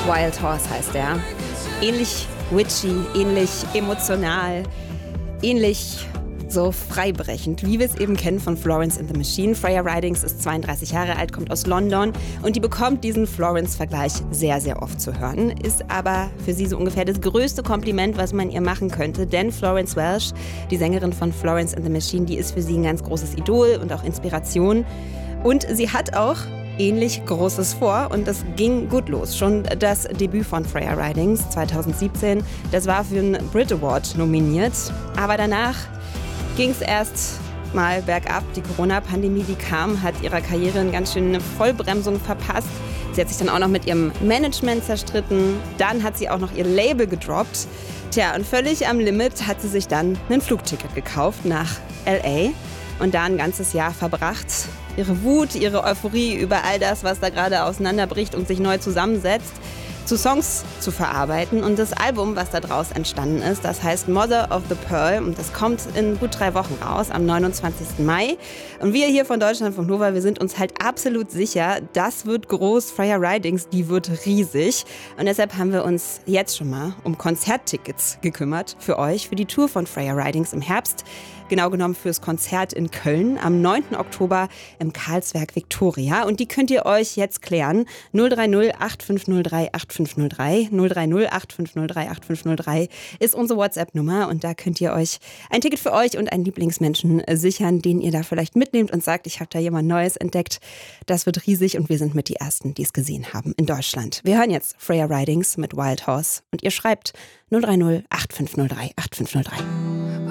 Wild Horse heißt er. Ähnlich witchy, ähnlich emotional, ähnlich so freibrechend, wie wir es eben kennen von Florence and the Machine. Freya Ridings ist 32 Jahre alt, kommt aus London und die bekommt diesen Florence-Vergleich sehr, sehr oft zu hören. Ist aber für sie so ungefähr das größte Kompliment, was man ihr machen könnte, denn Florence Welch, die Sängerin von Florence and the Machine, die ist für sie ein ganz großes Idol und auch Inspiration. Und sie hat auch ähnlich Großes vor und das ging gut los. Schon das Debüt von Freya Ridings 2017, das war für einen Brit Award nominiert, aber danach ging es erst mal bergab. Die Corona-Pandemie, die kam, hat ihrer Karriere eine ganz schöne Vollbremsung verpasst. Sie hat sich dann auch noch mit ihrem Management zerstritten. Dann hat sie auch noch ihr Label gedroppt. Tja, und völlig am Limit hat sie sich dann ein Flugticket gekauft nach L.A. und da ein ganzes Jahr verbracht. Ihre Wut, ihre Euphorie über all das, was da gerade auseinanderbricht und sich neu zusammensetzt, zu Songs zu verarbeiten. Und das Album, was da draus entstanden ist, das heißt Mother of the Pearl und das kommt in gut 3 Wochen raus, am 29. Mai. Und wir hier von Deutschlandfunk Nova, wir sind uns halt absolut sicher, das wird groß. Freya Ridings, die wird riesig. Und deshalb haben wir uns jetzt schon mal um Konzerttickets gekümmert für euch, für die Tour von Freya Ridings im Herbst. Genau genommen fürs Konzert in Köln am 9. Oktober im Karlswerk Victoria. Und die könnt ihr euch jetzt klären. 030 8503 8503. 030 8503 8503 ist unsere WhatsApp-Nummer. Und da könnt ihr euch ein Ticket für euch und einen Lieblingsmenschen sichern, den ihr da vielleicht mitnehmt und sagt, ich habe da jemand Neues entdeckt. Das wird riesig und wir sind mit die Ersten, die es gesehen haben in Deutschland. Wir hören jetzt Freya Ridings mit Wild Horse. Und ihr schreibt 030 8503 8503.